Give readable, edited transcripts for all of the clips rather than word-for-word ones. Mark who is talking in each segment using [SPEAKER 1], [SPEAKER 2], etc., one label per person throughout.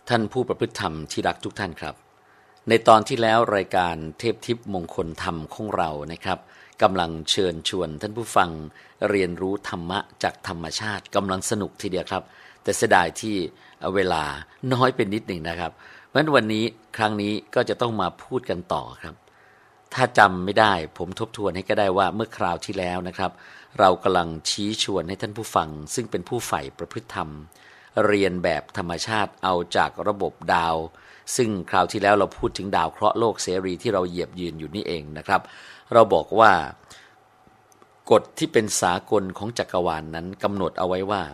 [SPEAKER 1] ท่านผู้ประพฤติธรรมที่รักทุกท่านครับในตอนที่แล้วรายการเทพทิพย์มงคลธรรมของเรานะครับกำลังเชิญชวนท่านผู้ฟังเรียนรู้ธรรมะจากธรรมชาติกำลังสนุกทีเดียวครับแต่เสียดายที่เวลาน้อยเป็นนิดหนึ่งนะครับเพราะฉะนั้นวันนี้ครั้งนี้ก็จะต้องมาพูดกันต่อครับถ้าจำไม่ได้ผมทบทวนให้ก็ได้ว่าเมื่อคราวที่แล้วนะครับเรากำลังชี้ชวนให้ท่านผู้ฟังซึ่งเป็นผู้ใฝ่ประพฤติธรรมเรียนแบบธรรมชาติเอาจากระบบดาวซึ่งคราวที่แล้วเราพูดถึงดาวเคราะห์โลกเสรีที่เราเหยียบยืนอยู่นี่เองนะครับเราบอกว่ากฎที่เป็นสากลของจักรวาล นั้นกำหนดเอาไว้ว่า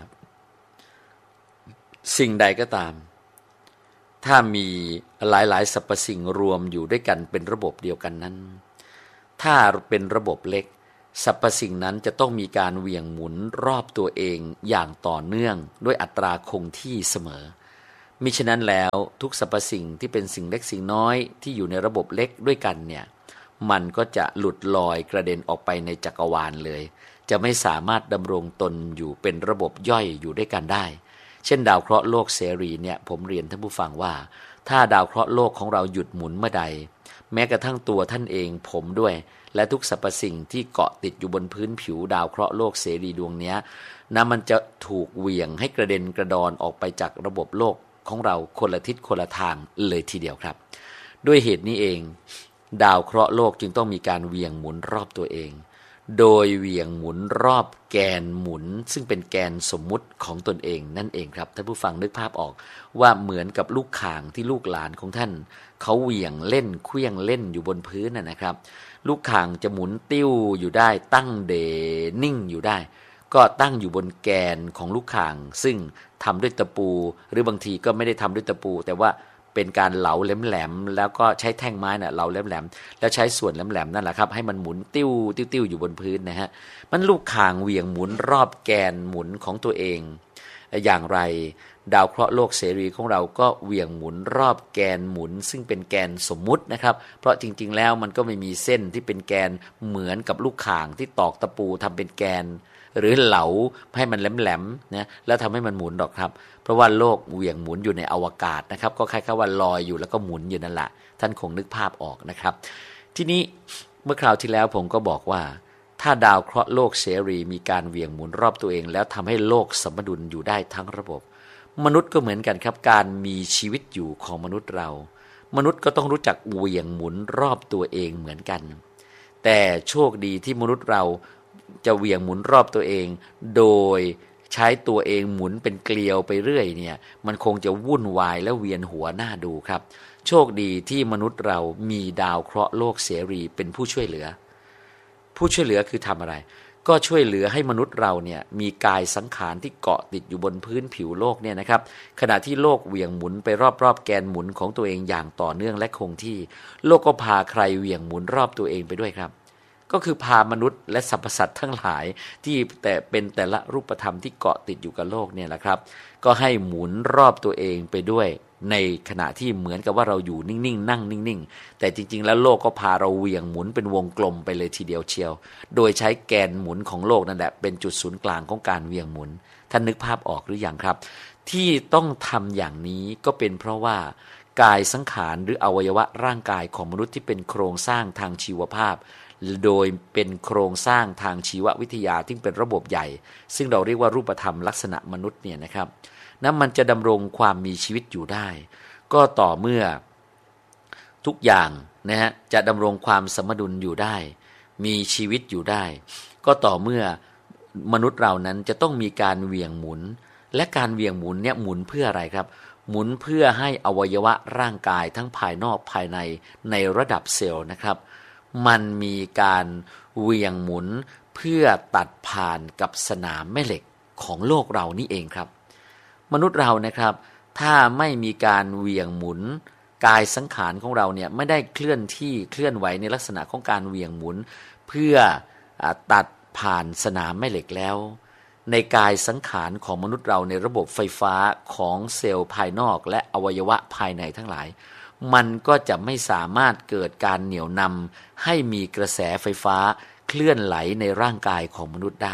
[SPEAKER 1] สิ่งใดก็ตามถ้ามีหลายๆสรรพสิ่งรวมอยู่ด้วยกันเป็นระบบเดียวกันนั้นถ้าเป็นระบบเล็กสรรพสิ่งนั้นจะต้องมีการเหวี่ยงหมุนรอบตัวเองอย่างต่อเนื่องด้วยอัตราคงที่เสมอมิฉะนั้นแล้วทุกสรรพสิ่งที่เป็นสิ่งเล็กสิ่งน้อยที่อยู่ในระบบเล็กด้วยกันเนี่ยมันก็จะหลุดลอยกระเด็นออกไปในจักรวาลเลยจะไม่สามารถดำรงตนอยู่เป็นระบบย่อยอยู่ด้วยกันได้เช่นดาวเคราะห์โลกเสรีเนี่ยผมเรียนท่านผู้ฟังว่าถ้าดาวเคราะห์โลกของเราหยุดหมุนเมื่อใดแม้กระทั่งตัวท่านเองผมด้วยและทุกสรรพสิ่งที่เกาะติดอยู่บนพื้นผิวดาวเคราะห์โลกเสรีดวงนี้นะมันจะถูกเหวี่ยงให้กระเด็นกระดอนออกไปจากระบบโลกของเราคนละทิศคนละทางเลยทีเดียวครับด้วยเหตุนี้เองดาวเคราะห์โลกจึงต้องมีการเหวี่ยงหมุนรอบตัวเองโดยเหวี่ยงหมุนรอบแกนหมุนซึ่งเป็นแกนสมมุติของตนเองนั่นเองครับท่านผู้ฟังนึกภาพออกว่าเหมือนกับลูกข่างที่ลูกหลานของท่านเขาเหวี่ยงเล่นเคลื่องเล่นอยู่บนพื้นนะครับลูกข่างจะหมุนติ้วอยู่ได้ตั้งเดนิ่งอยู่ได้ก็ตั้งอยู่บนแกนของลูกข่างซึ่งทำด้วยตะปูหรือบางทีก็ไม่ได้ทำด้วยตะปูแต่ว่าเป็นการเหลาแหลมๆแล้วก็ใช้แท่งไม้น่ะเหลาแหลมๆแล้วใช้ส่วนแหลมๆนั่นแหละครับให้มันหมุนติ้วติ้วอยู่บนพื้นนะฮะมันลูกข่างเหวี่ยงหมุนรอบแกนหมุนของตัวเองอย่างไรดาวเคราะห์โลกเสรีของเราก็เหวี่ยงหมุนรอบแกนหมุนซึ่งเป็นแกนสมมุตินะครับเพราะจริงๆแล้วมันก็ไม่มีเส้นที่เป็นแกนเหมือนกับลูกข่างที่ตอกตะปูทำเป็นแกนหรือเหลาให้มันแหลมๆนะแล้วทำให้มันหมุนหรอกครับเพราะว่าโลกเหวี่ยงหมุนอยู่ในอวกาศนะครับก็คล้ายๆว่าลอยอยู่แล้วก็หมุนอยู่นั่นแหละท่านคงนึกภาพออกนะครับทีนี้เมื่อคราวที่แล้วผมก็บอกว่าถ้าดาวเคราะห์โลกเสรีมีการเหวี่ยงหมุนรอบตัวเองแล้วทำให้โลกสมดุลอยู่ได้ทั้งระบบมนุษย์ก็เหมือนกันครับการมีชีวิตอยู่ของมนุษย์เรามนุษย์ก็ต้องรู้จักเหวี่ยงหมุนรอบตัวเองเหมือนกันแต่โชคดีที่มนุษย์เราจะเหวี่ยงหมุนรอบตัวเองโดยใช้ตัวเองหมุนเป็นเกลียวไปเรื่อยเนี่ยมันคงจะวุ่นวายและเวียนหัวหน้าดูครับโชคดีที่มนุษย์เรามีดาวเคราะห์โลกเสรีเป็นผู้ช่วยเหลือผู้ช่วยเหลือคือทำอะไรก็ช่วยเหลือให้มนุษย์เราเนี่ยมีกายสังขารที่เกาะติดอยู่บนพื้นผิวโลกเนี่ยนะครับขณะที่โลกเหวี่ยงหมุนไปรอบๆแกนหมุนของตัวเองอย่างต่อเนื่องและคงที่โลกก็พาใครเหวี่ยงหมุนรอบตัวเองไปด้วยครับก็คือพามนุษย์และสรรพสัตว์ทั้งหลายที่แต่ละรูปธรรมที่เกาะติดอยู่กับโลกเนี่ยแหละครับก็ให้หมุนรอบตัวเองไปด้วยในขณะที่เหมือนกับว่าเราอยู่นิ่งๆนั่งนิ่งๆแต่จริงๆแล้วโลกก็พาเราเหวี่ยงหมุนเป็นวงกลมไปเลยทีเดียวเชียวโดยใช้แกนหมุนของโลกนั่นแหละเป็นจุดศูนย์กลางของการเหวี่ยงหมุนท่านนึกภาพออกหรือยังครับที่ต้องทำอย่างนี้ก็เป็นเพราะว่ากายสังขารหรืออวัยวะร่างกายของมนุษย์ที่เป็นโครงสร้างทางชีวภาพโดยเป็นโครงสร้างทางชีววิทยาที่เป็นระบบใหญ่ซึ่งเราเรียกว่ารูปธรรมลักษณะมนุษย์เนี่ยนะครับนั้นมันจะดำรงความมีชีวิตอยู่ได้ก็ต่อเมื่อทุกอย่างนะฮะจะดำรงความสมดุลอยู่ได้มีชีวิตอยู่ได้ก็ต่อเมื่อมนุษย์เรานั้นจะต้องมีการเหวี่ยงหมุนและการเหวี่ยงหมุนเนี่ยหมุนเพื่ออะไรครับหมุนเพื่อให้อวัยวะร่างกายทั้งภายนอกภายในระดับเซลล์นะครับมันมีการเหวี่ยงหมุนเพื่อตัดผ่านกับสนามแม่เหล็กของโลกเรานี่เองครับมนุษย์เรานะครับถ้าไม่มีการเหวี่ยงหมุนกายสังขารของเราเนี่ยไม่ได้เคลื่อนไหวในลักษณะของการเหวี่ยงหมุนเพื่อตัดผ่านสนามแม่เหล็กแล้วในกายสังขารของมนุษย์เราในระบบไฟฟ้าของเซลล์ภายนอกและอวัยวะภายในทั้งหลายมันก็จะไม่สามารถเกิดการเหนี่ยวนำให้มีกระแสไฟฟ้าเคลื่อนไหลในร่างกายของมนุษย์ได้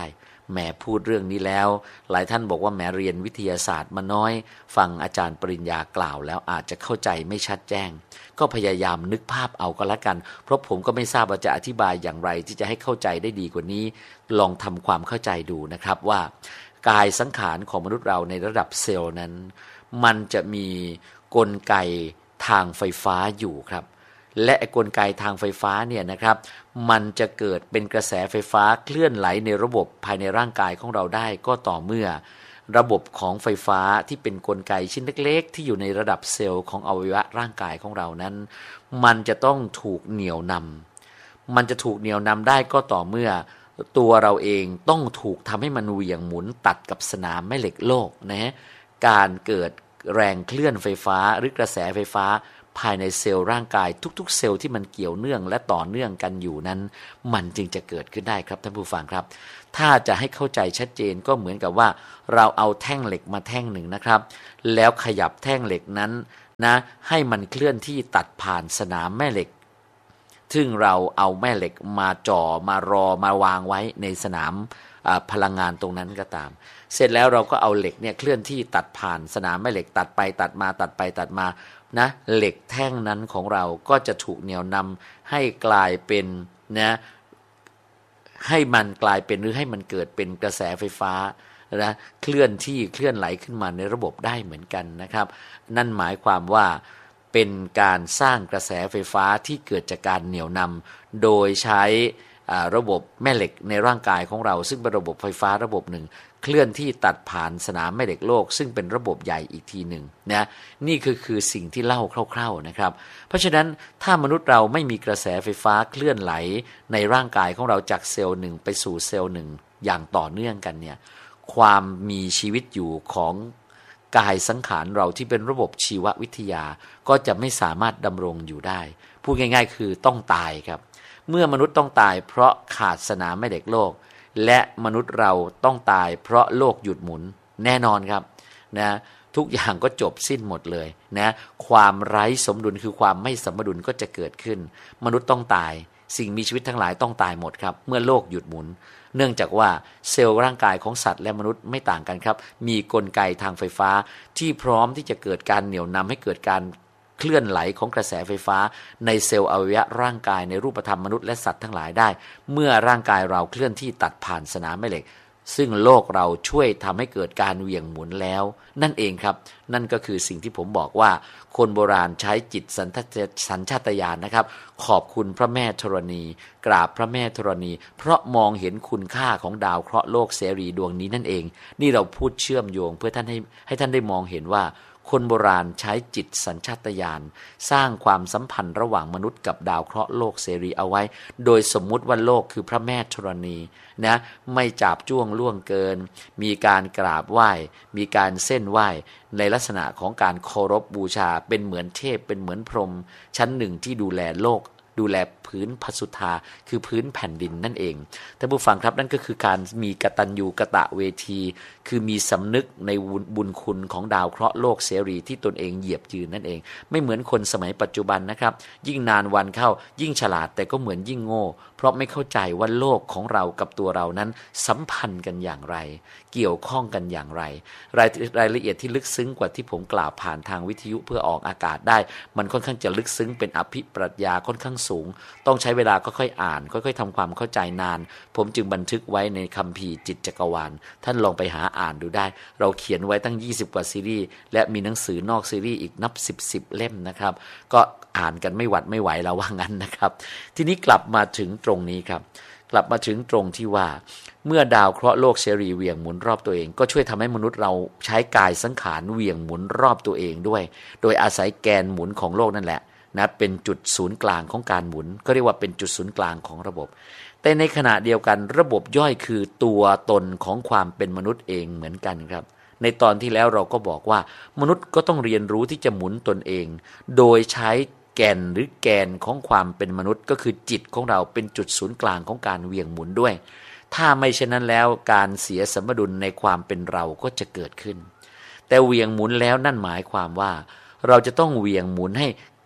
[SPEAKER 1] แหมพูดเรื่องนี้แล้วหลายท่านบอกว่าแหมเรียนวิทยาศาสตร์มาน้อยฟังอาจารย์ปริญญากล่าวแล้วอาจจะเข้าใจไม่ชัดแจ้งก็พยายามนึกภาพเอาก็แล้วกันเพราะผมก็ไม่ทราบว่าจะอธิบายอย่างไรที่จะให้เข้าใจได้ดีกว่านี้ลองทำความเข้าใจดูนะครับว่ากายสังขารของมนุษย์เราในระดับเซลล์นั้นมันจะมีกลไกทางไฟฟ้าอยู่ครับและกลไกทางไฟฟ้าเนี่ยนะครับมันจะเกิดเป็นกระแสไฟฟ้าเคลื่อนไหลในระบบภายในร่างกายของเราได้ก็ต่อเมื่อระบบของไฟฟ้าที่เป็นกลไกชิ้นเล็กๆที่อยู่ในระดับเซลล์ของอวัยวะร่างกายของเรานั้นมันจะต้องถูกเหนี่ยวนำมันจะถูกเหนี่ยวนำได้ก็ต่อเมื่อตัวเราเองต้องถูกทำให้มันเหวี่ยงหมุนตัดกับสนามแม่เหล็กโลกนะการเกิดแรงเคลื่อนไฟฟ้าหรือกระแสไฟฟ้าภายในเซลล์ร่างกายทุกๆเซลล์ที่มันเกี่ยวเนื่องและต่อเนื่องกันอยู่นั้นมันจึงจะเกิดขึ้นได้ครับท่านผู้ฟังครับถ้าจะให้เข้าใจชัดเจนก็เหมือนกับว่าเราเอาแท่งเหล็กมาแท่งหนึ่งนะครับแล้วขยับแท่งเหล็กนั้นนะให้มันเคลื่อนที่ตัดผ่านสนามแม่เหล็กซึ่งเราเอาแม่เหล็กมาจ่อมารอมาวางไว้ในสนามพลังงานตรงนั้นก็ตามเสร็จแล้วเราก็เอาเหล็กเนี่ยเคลื่อนที่ตัดผ่านสนามแม่เหล็กตัดไปตัดมาตัดไปตัดมานะเหล็กแท่งนั้นของเราก็จะถูกเหนี่ยวนำให้กลายเป็นนะให้มันกลายเป็นหรือให้มันเกิดเป็นกระแสไฟฟ้านะเคลื่อนที่เคลื่อนไหลขึ้นมาในระบบได้เหมือนกันนะครับนั่นหมายความว่าเป็นการสร้างกระแสไฟฟ้าที่เกิดจากการเหนี่ยวนำโดยใช้ระบบแม่เหล็กในร่างกายของเราซึ่งเป็นระบบไฟฟ้าระบบหนึ่งเคลื่อนที่ตัดผ่านสนามแม่เหล็กโลกซึ่งเป็นระบบใหญ่อีกทีหนึ่งนะนี่คือสิ่งที่เล่าคร่าวๆนะครับเพราะฉะนั้นถ้ามนุษย์เราไม่มีกระแสไฟฟ้าเคลื่อนไหลในร่างกายของเราจากเซลล์หนึ่งไปสู่เซลล์หนึ่งอย่างต่อเนื่องกันเนี่ยความมีชีวิตอยู่ของกายสังขารเราที่เป็นระบบชีววิทยาก็จะไม่สามารถดำรงอยู่ได้พูดง่ายๆคือต้องตายครับเมื่อมนุษย์ต้องตายเพราะขาดสนามแม่เหล็กโลกและมนุษย์เราต้องตายเพราะโลกหยุดหมุนแน่นอนครับนะทุกอย่างก็จบสิ้นหมดเลยนะความไร้สมดุลคือความไม่สมดุลก็จะเกิดขึ้นมนุษย์ต้องตายสิ่งมีชีวิตทั้งหลายต้องตายหมดครับเมื่อโลกหยุดหมุนเนื่องจากว่าเซลล์ร่างกายของสัตว์และมนุษย์ไม่ต่างกันครับมีกลไกทางไฟฟ้าที่พร้อมที่จะเกิดการเหนี่ยวนำให้เกิดการเคลื่อนไหลของกระแสไฟฟ้าในเซลล์อวัยวะร่างกายในรูปธรรมมนุษย์และสัตว์ทั้งหลายได้เมื่อร่างกายเราเคลื่อนที่ตัดผ่านสนามแม่เหล็กซึ่งโลกเราช่วยทำให้เกิดการเหวี่ยงหมุนแล้วนั่นเองครับนั่นก็คือสิ่งที่ผมบอกว่าคนโบราณใช้จิตสัญชาตญาณนะครับขอบคุณพระแม่ธรณีกราบพระแม่ธรณีเพราะมองเห็นคุณค่าของดาวเคราะห์โลกเสรีดวงนี้นั่นเองนี่เราพูดเชื่อมโยงเพื่อให้ท่านได้มองเห็นว่าคนโบราณใช้จิตสัญชาตญาณสร้างความสัมพันธ์ระหว่างมนุษย์กับดาวเคราะห์โลกเสรีเอาไว้โดยสมมุติว่าโลกคือพระแม่ธรณีนะไม่จาบจ้วงล่วงเกินมีการกราบไหว้มีการเส้นไหว้ในลักษณะของการเคารพบูชาเป็นเหมือนเทพเป็นเหมือนพรหมชั้นหนึ่งที่ดูแลโลกดูแลพื้นพสุธาคือพื้นแผ่นดินนั่นเองท่านผู้ฟังครับนั่นก็คือการมีกตัญญูกตเวทีคือมีสำนึกในบุญคุณของดาวเคราะห์โลกเสรีที่ตนเองเหยียบยืนนั่นเองไม่เหมือนคนสมัยปัจจุบันนะครับยิ่งนานวันเข้ายิ่งฉลาดแต่ก็เหมือนยิ่งโง่เพราะไม่เข้าใจว่าโลกของเรากับตัวเรานั้นสัมพันธ์กันอย่างไรเกี่ยวข้องกันอย่างไรรายละเอียดที่ลึกซึ้งกว่าที่ผมกล่าวผ่านทางวิทยุเพื่อออกอากาศได้มันค่อนข้างจะลึกซึ้งเป็นอภิปรัชญาค่อนข้างสูงต้องใช้เวลาค่อยๆอ่านค่อยๆทำความเข้าใจนานผมจึงบันทึกไว้ในคัมภีร์จิตจักรวาลท่านลองไปหาอ่านดูได้เราเขียนไว้ตั้ง20กว่าซีรีส์และมีหนังสือนอกซีรีส์อีกนับ10เล่มนะครับก็อ่านกันไม่หวัดไม่ไหวแล้วว่างั้นนะครับทีนี้กลับมาถึงตรงนี้ครับกลับมาถึงตรงที่ว่าเมื่อดาวเคราะห์โลกเสรีเหวี่ยงหมุนรอบตัวเองก็ช่วยทำให้มนุษย์เราใช้กายสังขารเหวี่ยงหมุนรอบตัวเองด้วยโดยอาศัยแกนหมุนของโลกนั่นแหละนะเป็นจุดศูนย์กลางของการหมุนก็เรียกว่าเป็นจุดศูนย์กลางของระบบแต่ในขณะเดียวกันระบบย่อยคือตัวตนของความเป็นมนุษย์เองเหมือนกันครับในตอนที่แล้วเราก็บอกว่ามนุษย์ก็ต้องเรียนรู้ที่จะหมุนตนเองโดยใช้แก่นหรือแกนของความเป็นมนุษย์ก็คือจิตของเราเป็นจุดศูนย์กลางของการเหวี่ยงหมุนด้วยถ้าไม่เช่นนั้นแล้วการเสียสมดุลในความเป็นเราก็จะเกิดขึ้นแต่เหวี่ยงหมุนแล้วนั่นหมายความว่าเราจะต้องเหวี่ยงหมุนให้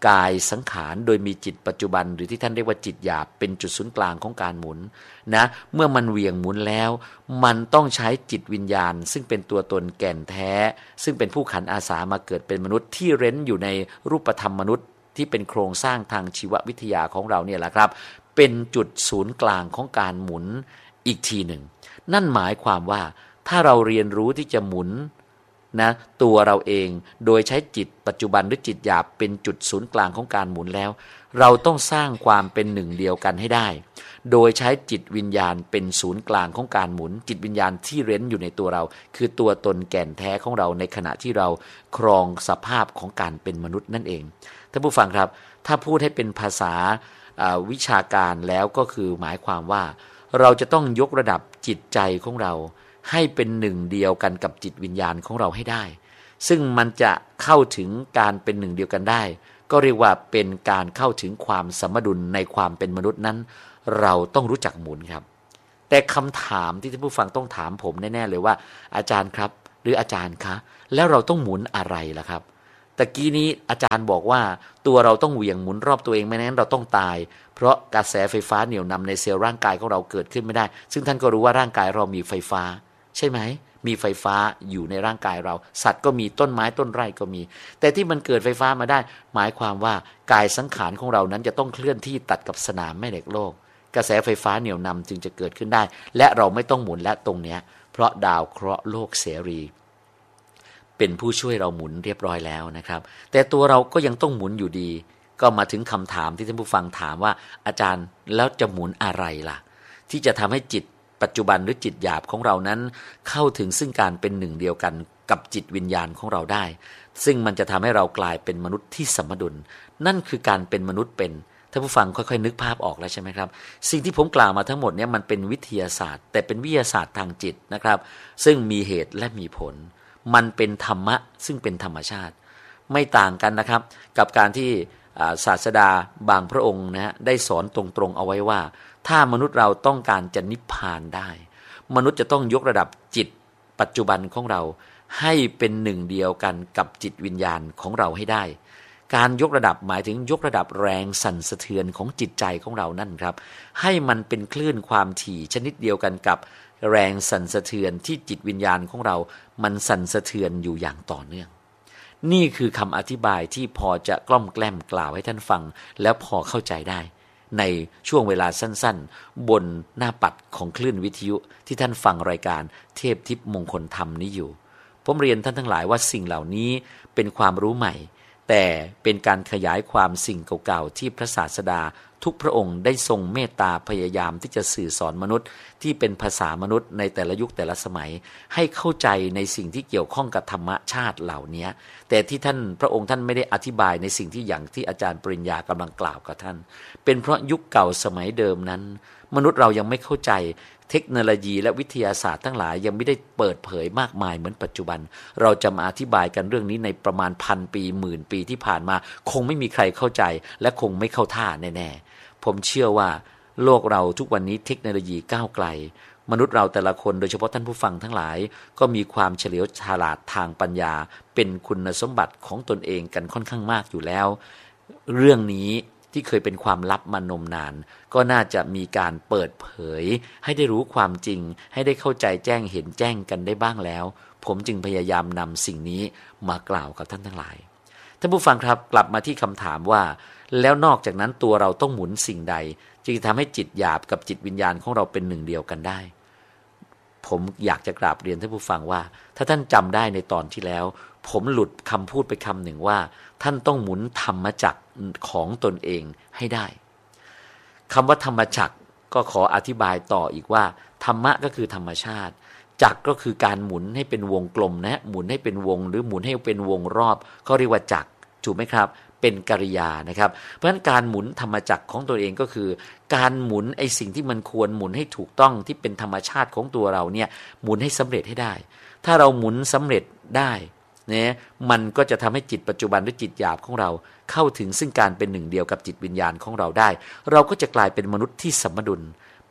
[SPEAKER 1] กายสังขารโดยมีจิตปัจจุบันหรือที่ท่านเรียกว่าจิตหยาบเป็นจุดศูนย์กลางของการหมุนนะเมื่อมันเหวี่ยงหมุนแล้วมันต้องใช้จิตวิญญาณซึ่งเป็นตัวตนแก่นแท้ซึ่งเป็นผู้ขันอาสามาเกิดเป็นมนุษย์ที่เร้นอยู่ในรูปธรรมมนุษย์ที่เป็นโครงสร้างทางชีววิทยาของเราเนี่ยแหละครับเป็นจุดศูนย์กลางของการหมุนอีกทีหนึ่งนั่นหมายความว่าถ้าเราเรียนรู้ที่จะหมุนนะตัวเราเองโดยใช้จิตปัจจุบันหรือจิตหยาบเป็นจุดศูนย์กลางของการหมุนแล้วเราต้องสร้างความเป็นหนึ่งเดียวกันให้ได้โดยใช้จิตวิญญาณเป็นศูนย์กลางของการหมุนจิตวิญญาณที่เร้นอยู่ในตัวเราคือตัวตนแก่นแท้ของเราในขณะที่เราครองสภาพของการเป็นมนุษย์นั่นเองท่านผู้ฟังครับถ้าพูดให้เป็นภาษาวิชาการแล้วก็คือหมายความว่าเราจะต้องยกระดับจิตใจของเราให้เป็นหนึ่งเดียวกันกับจิตวิญญาณของเราให้ได้ซึ่งมันจะเข้าถึงการเป็นหนึ่งเดียวกันได้ก็เรียกว่าเป็นการเข้าถึงความสมดุลในความเป็นมนุษย์นั้นเราต้องรู้จักหมุนครับแต่คำถามที่ท่านผู้ฟังต้องถามผมแน่ๆเลยว่าอาจารย์ครับหรืออาจารย์คะแล้วเราต้องหมุนอะไรล่ะครับตะกี้นี้อาจารย์บอกว่าตัวเราต้องเหวี่ยงหมุนรอบตัวเองไม่งั้นเราต้องตายเพราะกระแสไฟฟ้าเหนี่ยวนำในเซลล์ร่างกายของเราเกิดขึ้นไม่ได้ซึ่งท่านก็รู้ว่าร่างกายเรามีไฟฟ้าใช่ไหมมีไฟฟ้าอยู่ในร่างกายเราสัตว์ก็มีต้นไม้ต้นไร่ก็มีแต่ที่มันเกิดไฟฟ้ามาได้หมายความว่ากายสังขารของเรานั้นจะต้องเคลื่อนที่ตัดกับสนามแม่เหล็กโลกกระแสไฟฟ้าเหนี่ยวนำจึงจะเกิดขึ้นได้และเราไม่ต้องหมุนและตรงเนี้ยเพราะดาวเคราะห์โลกเสรีเป็นผู้ช่วยเราหมุนเรียบร้อยแล้วนะครับแต่ตัวเราก็ยังต้องหมุนอยู่ดีก็มาถึงคำถามที่ท่านผู้ฟังถามว่าอาจารย์แล้วจะหมุนอะไรล่ะที่จะทำให้จิตปัจจุบันหรือจิตหยาบของเรานั้นเข้าถึงซึ่งการเป็นหนึ่งเดียวกันกับจิตวิญญาณของเราได้ซึ่งมันจะทำให้เรากลายเป็นมนุษย์ที่สมดุลนั่นคือการเป็นมนุษย์เป็นท่านผู้ฟังค่อยๆนึกภาพออกแล้วใช่ไหมครับสิ่งที่ผมกล่าวมาทั้งหมดเนี่ยมันเป็นวิทยาศาสตร์แต่เป็นวิทยาศาสตร์ทางจิตนะครับซึ่งมีเหตุและมีผลมันเป็นธรรมะซึ่งเป็นธรรมชาติไม่ต่างกันนะครับกับการที่ศาสดาบางพระองค์นะฮะได้สอนตรงๆเอาไว้ว่าถ้ามนุษย์เราต้องการจะนิพพานได้มนุษย์จะต้องยกระดับจิตปัจจุบันของเราให้เป็นหนึ่งเดียวกันกับจิตวิญญาณของเราให้ได้การยกระดับหมายถึงยกระดับแรงสั่นสะเทือนของจิตใจของเรานั่นครับให้มันเป็นคลื่นความถี่ชนิดเดียวกันกับแรงสั่นสะเทือนที่จิตวิญญาณของเรามันสั่นสะเทือนอยู่อย่างต่อเนื่องนี่คือคำอธิบายที่พอจะกล่อมแกล้มกล่าวให้ท่านฟังแล้วพอเข้าใจได้ในช่วงเวลาสั้นๆบนหน้าปัดของคลื่นวิทยุที่ท่านฟังรายการเทพทิพย์มงคลธรรมนี้อยู่ผมเรียนท่านทั้งหลายว่าสิ่งเหล่านี้เป็นความรู้ใหม่แต่เป็นการขยายความสิ่งเก่าๆที่พระศาสดาทุกพระองค์ได้ทรงเมตตาพยายามที่จะสื่อสอนมนุษย์ที่เป็นภาษามนุษย์ในแต่ละยุคแต่ละสมัยให้เข้าใจในสิ่งที่เกี่ยวข้องกับธรรมชาติเหล่านี้แต่ที่ท่านพระองค์ท่านไม่ได้อธิบายในสิ่งที่อย่างที่อาจารย์ปริญญากำลังกล่าวกับท่านเป็นเพราะยุคเก่าสมัยเดิมนั้นมนุษย์เรายังไม่เข้าใจเทคโนโลยีและวิทยาศาสตร์ทั้งหลายยังไม่ได้เปิดเผยมากมายเหมือนปัจจุบันเราจะมาอธิบายกันเรื่องนี้ในประมาณ1,000 ปี10,000 ปีที่ผ่านมาคงไม่มีใครเข้าใจและคงไม่เข้าท่าแน่ๆผมเชื่อว่าโลกเราทุกวันนี้เทคโนโลยีก้าวไกลมนุษย์เราแต่ละคนโดยเฉพาะท่านผู้ฟังทั้งหลายก็มีความเฉลียวฉลาดทางปัญญาเป็นคุณสมบัติของตนเองกันค่อนข้างมากอยู่แล้วเรื่องนี้ที่เคยเป็นความลับมานมนานก็น่าจะมีการเปิดเผยให้ได้รู้ความจริงให้ได้เข้าใจแจ้งเห็นแจ้งกันได้บ้างแล้วผมจึงพยายามนำสิ่งนี้มากล่าวกับท่านทั้งหลายท่านผู้ฟังครับกลับมาที่คำถามว่าแล้วนอกจากนั้นตัวเราต้องหมุนสิ่งใดจึงทำให้จิตหยาบกับจิตวิญญาณของเราเป็นหนึ่งเดียวกันได้ผมอยากจะกราบเรียนท่านผู้ฟังว่าถ้าท่านจำได้ในตอนที่แล้วผมหลุดคำพูดไปคำหนึ่งว่าท่านต้องหมุนธรรมจักรของตนเองให้ได้คำว่าธรรมจักรก็ขออธิบายต่ออีกว่าธรรมะก็คือธรรมชาติจักรก็คือการหมุนให้เป็นวงกลมนะหมุนให้เป็นวงหรือหมุนให้เป็นวงรอบก็เรียกว่าจักรถูกไหมครับเป็นกริยานะครับเพราะฉะนั้นการหมุนธรรมจักรของตัวเองก็คือการหมุนไอ้สิ่งที่มันควรหมุนให้ถูกต้องที่เป็นธรรมชาติของตัวเราเนี่ยหมุนให้สำเร็จให้ได้ถ้าเราหมุนสำเร็จได้เนี่ยมันก็จะทำให้จิตปัจจุบันหรือจิตหยาบของเราเข้าถึงซึ่งการเป็นหนึ่งเดียวกับจิตวิญญาณของเราได้เราก็จะกลายเป็นมนุษย์ที่สมดุล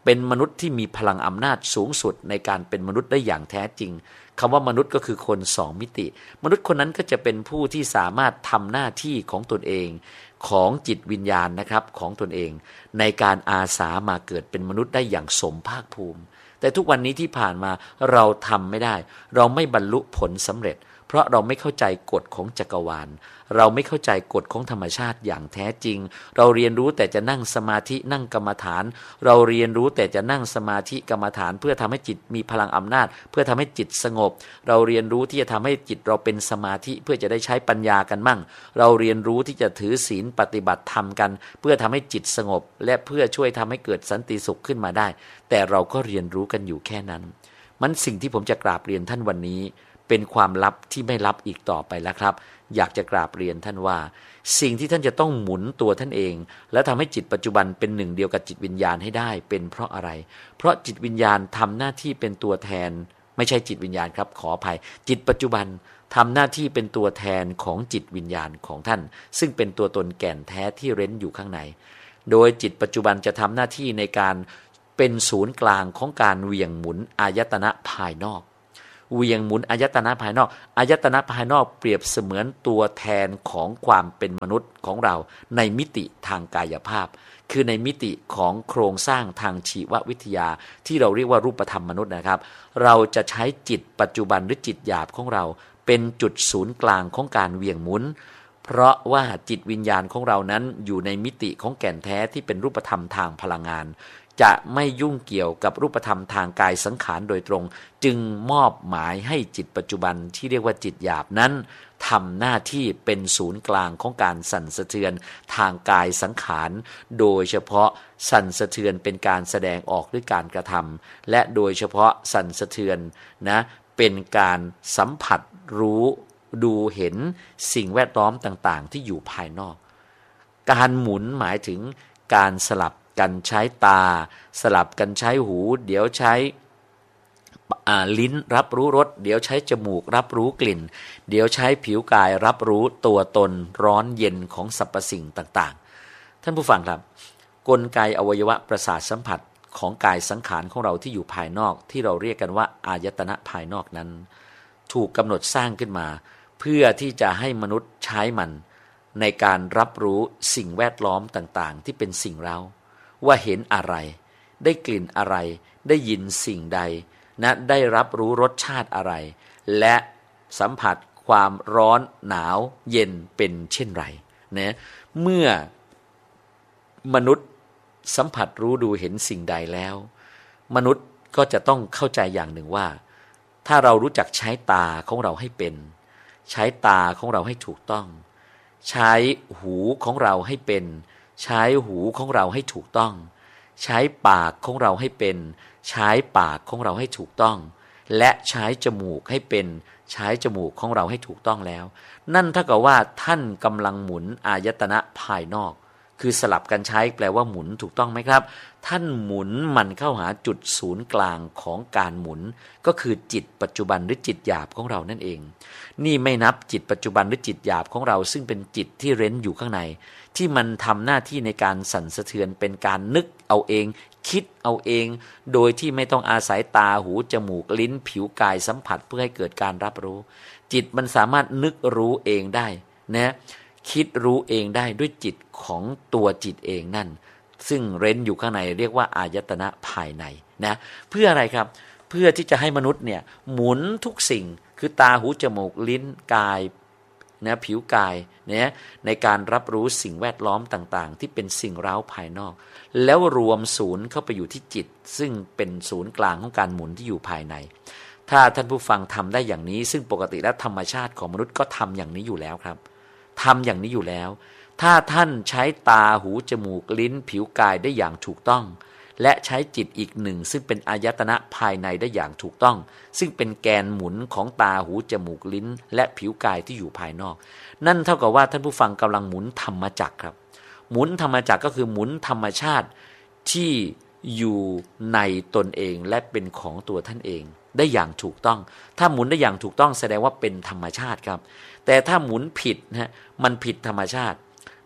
[SPEAKER 1] เป็นมนุษย์ที่มีพลังอำนาจสูงสุดในการเป็นมนุษย์ได้อย่างแท้จริงคำว่ามนุษย์ก็คือคนสองมิติมนุษย์คนนั้นก็จะเป็นผู้ที่สามารถทำหน้าที่ของตนเองของจิตวิญญาณนะครับของตนเองในการอาสามาเกิดเป็นมนุษย์ได้อย่างสมภาคภูมิแต่ทุกวันนี้ที่ผ่านมาเราทำไม่ได้เราไม่บรรลุผลสำเร็จเพราะเราไม่เข้าใจกฎของจักรวาลเราไม่เข้าใจกฎของธรรมชาติอย่างแท้จริงเราเรียนรู้แต่จะนั่งสมาธินั่งกรรมฐานเราเรียนรู้แต่จะนั่งสมาธิกรรมฐานเพื่อทำให้จิตมีพลังอำนาจเพื่อทำให้จิตสงบเราเรียนรู้ที่จะทำให้จิตเราเป็นสมาธิเพื่อจะได้ใช้ปัญญากันมั่งเราเรียนรู้ที่จะถือศีลปฏิบัติธรรมกันเพื่อทำให้จิตสงบและเพื่อช่วยทำให้เกิดสันติสุขขึ้นมาได้แต่เราก็เรียนรู้กันอยู่แค่นั้นมันสิ่งที่ผมจะกราบเรียนท่านวันนี้เป็นความลับที่ไม่ลับอีกต่อไปแล้วครับอยากจะกราบเรียนท่านว่าสิ่งที่ท่านจะต้องหมุนตัวท่านเองและทำให้จิตปัจจุบันเป็นหนึ่งเดียวกับจิตวิญญาณให้ได้เป็นเพราะอะไรเพราะจิตวิญญาณทำหน้าที่เป็นตัวแทนไม่ใช่จิตวิญญาณครับขออภัยจิตปัจจุบันทำหน้าที่เป็นตัวแทนของจิตวิญญาณของท่านซึ่งเป็นตัวตนแก่นแท้ที่เร้นอยู่ข้างในโดยจิตปัจจุบันจะทำหน้าที่ในการเป็นศูนย์กลางของการเหวี่ยงหมุนอายตนะภายนอกเหวี่ยงหมุนอายตนะภายนอกอายตนะภายนอกเปรียบเสมือนตัวแทนของความเป็นมนุษย์ของเราในมิติทางกายภาพคือในมิติของโครงสร้างทางชีววิทยาที่เราเรียกว่ารูปธรรมมนุษย์นะครับเราจะใช้จิตปัจจุบันหรือจิตหยาบของเราเป็นจุดศูนย์กลางของการเหวี่ยงหมุนเพราะว่าจิตวิญญาณของเรานั้นอยู่ในมิติของแก่นแท้ที่เป็นรูปธรรมทางพลังงานจะไม่ยุ่งเกี่ยวกับรูปธรรมทางกายสังขารโดยตรงจึงมอบหมายให้จิตปัจจุบันที่เรียกว่าจิตหยาบนั้นทำหน้าที่เป็นศูนย์กลางของการสั่นสะเทือนทางกายสังขารโดยเฉพาะสั่นสะเทือนเป็นการแสดงออกด้วยการกระทำและโดยเฉพาะสั่นสะเทือนนะเป็นการสัมผัสรู้ดูเห็นสิ่งแวดล้อมต่างๆที่อยู่ภายนอกการหมุนหมายถึงการสลับกันใช้ตาสลับกันใช้หูเดี๋ยวใช้ลิ้นรับรู้รสเดี๋ยวใช้จมูกรับรู้กลิ่นเดี๋ยวใช้ผิวกายรับรู้ตัวตนร้อนเย็นของสรรพสิ่งต่างๆท่านผู้ฟังครับกลไกอวัยวะประสาทสัมผัสของกายสังขารของเราที่อยู่ภายนอกที่เราเรียกกันว่าอายตนะภายนอกนั้นถูกกำหนดสร้างขึ้นมาเพื่อที่จะให้มนุษย์ใช้มันในการรับรู้สิ่งแวดล้อมต่างๆที่เป็นสิ่งเร้าว่าเห็นอะไรได้กลิ่นอะไรได้ยินสิ่งใดนะได้รับรู้รสชาติอะไรและสัมผัสความร้อนหนาวเย็นเป็นเช่นไรนะเมื่อมนุษย์สัมผัสรู้ดูเห็นสิ่งใดแล้วมนุษย์ก็จะต้องเข้าใจอย่างหนึ่งว่าถ้าเรารู้จักใช้ตาของเราให้เป็นใช้ตาของเราให้ถูกต้องใช้หูของเราให้เป็นใช้หูของเราให้ถูกต้องใช้ปากของเราให้เป็นใช้ปากของเราให้ถูกต้องและใช้จมูกให้เป็นใช้จมูกของเราให้ถูกต้องแล้วนั่นเท่ากับว่าท่านกำลังหมุนอายตนะภายนอกคือสลับกันใช้แปลว่าหมุนถูกต้องไหมครับท่านหมุนมันเข้าหาจุดศูนย์กลางของการหมุนก็คือจิตปัจจุบันหรือจิตหยาบของเรานั่นเองนี่ไม่นับจิตปัจจุบันหรือจิตหยาบของเราซึ่งเป็นจิตที่เร้นอยู่ข้างในที่มันทำหน้าที่ในการสั่นสะเทือนเป็นการนึกเอาเองคิดเอาเองโดยที่ไม่ต้องอาศัยตาหูจมูกลิ้นผิวกายสัมผัสเพื่อให้เกิดการรับรู้จิตมันสามารถนึกรู้เองได้นะคิดรู้เองได้ด้วยจิตของตัวจิตเองนั่นซึ่งเร้นอยู่ข้างในเรียกว่าอายตนะภายในนะเพื่ออะไรครับเพื่อที่จะให้มนุษย์เนี่ยหมุนทุกสิ่งคือตาหูจมูกลิ้นกายนะผิวกายเนี่ยในการรับรู้สิ่งแวดล้อมต่างๆที่เป็นสิ่งเร้าภายนอกแล้วรวมศูนย์เข้าไปอยู่ที่จิตซึ่งเป็นศูนย์กลางของการหมุนที่อยู่ภายในถ้าท่านผู้ฟังทำได้อย่างนี้ซึ่งปกติแล้วธรรมชาติของมนุษย์ก็ทำอย่างนี้อยู่แล้วครับทำอย่างนี้อยู่แล้วถ้าท่านใช้ตาหูจมูกลิ้นผิวกายได้อย่างถูกต้องและใช้จิตอีกหนึ่งซึ่งเป็นอายตนะภายในได้อย่างถูกต้องซึ่งเป็นแกนหมุนของตาหูจมูกลิ้นและผิวกายที่อยู่ภายนอกนั่นเท่ากับว่าท่านผู้ฟังกำลังหมุนธรรมจักรครับหมุนธรรมจักรก็คือหมุนธรรมชาติที่อยู่ในตนเองและเป็นของตัวท่านเองได้อย่างถูกต้องถ้าหมุนได้อย่างถูกต้องแสดงว่าเป็นธรรมชาติครับแต่ถ้าหมุนผิดนะมันผิดธรรมชาติ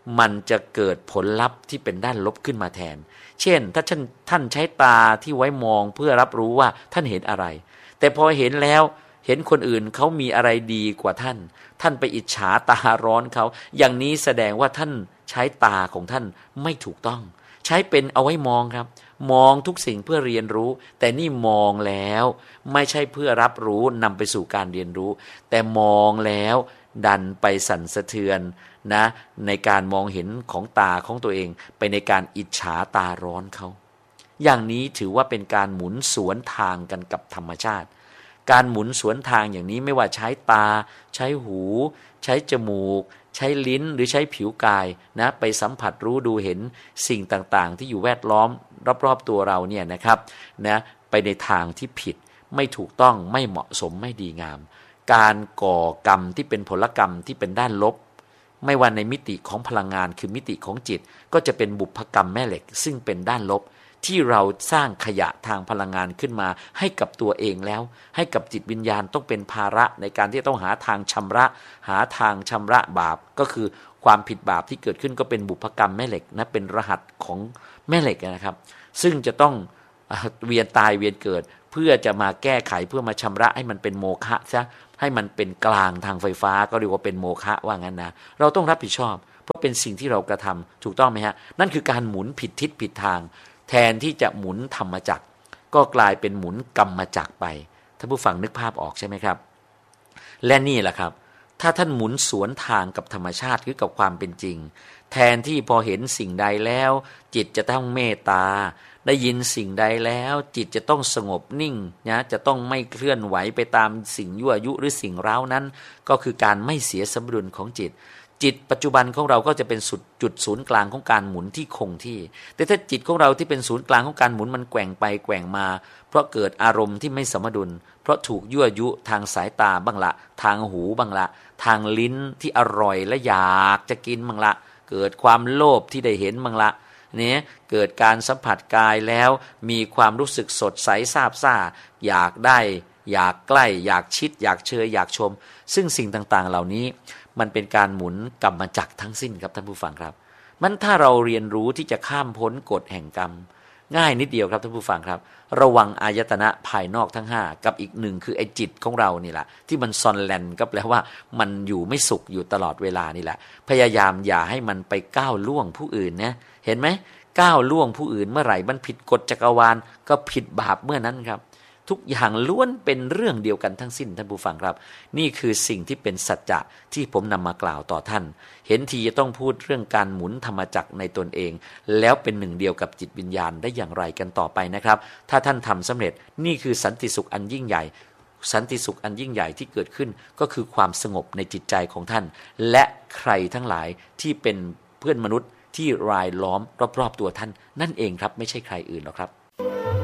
[SPEAKER 1] มันจะเกิดผลลัพธ์ที่เป็นด้านลบขึ้นมาแทนเช่นถ้าท่านใช้ตาที่ไว้มองเพื่อรับรู้ว่าท่านเห็นอะไรแต่พอเห็นแล้วเห็นคนอื่นเขามีอะไรดีกว่าท่านไปอิจฉาตาร้อนเขาอย่างนี้แสดงว่าท่านใช้ตาของท่านไม่ถูกต้องใช้เป็นเอาไว้มองครับมองทุกสิ่งเพื่อเรียนรู้แต่นี่มองแล้วไม่ใช่เพื่อรับรู้นำไปสู่การเรียนรู้แต่มองแล้วดันไปสั่นสะเทือนนะในการมองเห็นของตาของตัวเองไปในการอิจฉาตาร้อนเขาอย่างนี้ถือว่าเป็นการหมุนสวนทางกันกับธรรมชาติการหมุนสวนทางอย่างนี้ไม่ว่าใช้ตาใช้หูใช้จมูกใช้ลิ้นหรือใช้ผิวกายนะไปสัมผัสรู้ดูเห็นสิ่งต่างๆที่อยู่แวดล้อมรอบๆตัวเราเนี่ยนะครับนะไปในทางที่ผิดไม่ถูกต้องไม่เหมาะสมไม่ดีงามการก่อกรรมที่เป็นผลกรรมที่เป็นด้านลบไม่ว่าในมิติของพลังงานคือมิติของจิตก็จะเป็นบุพกรรมแม่เหล็กซึ่งเป็นด้านลบที่เราสร้างขยะทางพลังงานขึ้นมาให้กับตัวเองแล้วให้กับจิตวิญญาณต้องเป็นภาระในการที่ต้องหาทางชำระบาปก็คือความผิดบาปที่เกิดขึ้นก็เป็นบุพกรรมแม่เหล็กนะเป็นรหัสของแม่เหล็กนะครับซึ่งจะต้องเวียนตายเวียนเกิดเพื่อจะมาแก้ไขเพื่อมาชำระให้มันเป็นโมฆะซะให้มันเป็นกลางทางไฟฟ้าก็เรียกว่าเป็นโมฆะว่างั้นนะเราต้องรับผิดชอบเพราะเป็นสิ่งที่เรากระทำถูกต้องไหมฮะนั่นคือการหมุนผิดทิศผิดทางแทนที่จะหมุนธรรมจักรก็กลายเป็นหมุนกรรมจักรไปท่านผู้ฟังนึกภาพออกใช่ไหมครับและนี่แหละครับถ้าท่านหมุนสวนทางกับธรรมชาติคือกับความเป็นจริงแทนที่พอเห็นสิ่งใดแล้วจิตจะต้องเมตตาได้ยินสิ่งใดแล้วจิตจะต้องสงบนิ่งนะจะต้องไม่เคลื่อนไหวไปตามสิ่งยั่วยุหรือสิ่งเร้านั้นก็คือการไม่เสียสมดุลของจิตปัจจุบันของเราก็จะเป็นจุดศูนย์กลางของการหมุนที่คงที่แต่ถ้าจิตของเราที่เป็นศูนย์กลางของการหมุนมันแกว่งไปแกว่งมาเพราะเกิดอารมณ์ที่ไม่สมดุลเพราะถูกยั่วยุทางสายตาบ้างละทางหูบ้างละทางลิ้นที่อร่อยและอยากจะกินบ้างละเกิดความโลภที่ได้เห็นบ้างละเนี่ยเกิดการสัมผัสกายแล้วมีความรู้สึกสดใสซาบซ่าอยากได้อยากใกล้อยากชิดอยากเชยอยากชมซึ่งสิ่งต่างๆเหล่านี้มันเป็นการหมุนกรรมจักรทั้งสิ้นครับท่านผู้ฟังครับมันถ้าเราเรียนรู้ที่จะข้ามพ้นกฎแห่งกรรมง่ายนิดเดียวครับท่านผู้ฟังครับระวังอายตนะภายนอกทั้ง5กับอีกหนึ่งคือไอ้จิตของเรานี่แหละที่มันซอนแลนก็แปลว่ามันอยู่ไม่สุขอยู่ตลอดเวลานี่แหละพยายามอย่าให้มันไปก้าวล่วงผู้อื่นนะเห็นไหมก้าวล่วงผู้อื่นเมื่อไหร่มันผิดกฎจักรวาลก็ผิดบาปเมื่อนั้นครับทุกอย่างล้วนเป็นเรื่องเดียวกันทั้งสิ้นท่านผู้ฟังครับนี่คือสิ่งที่เป็นสัจจะที่ผมนำมากล่าวต่อท่านเห็นทีจะต้องพูดเรื่องการหมุนธรรมจักรในตนเองแล้วเป็นหนึ่งเดียวกับจิตวิญญาณได้อย่างไรกันต่อไปนะครับถ้าท่านทำสำเร็จนี่คือสันติสุขอันยิ่งใหญ่สันติสุขอันยิ่งใหญ่ที่เกิดขึ้นก็คือความสงบในจิตใจของท่านและใครทั้งหลายที่เป็นเพื่อนมนุษย์ที่รายล้อมรอบๆตัวท่านนั่นเองครับไม่ใช่ใครอื่นหรอกครับ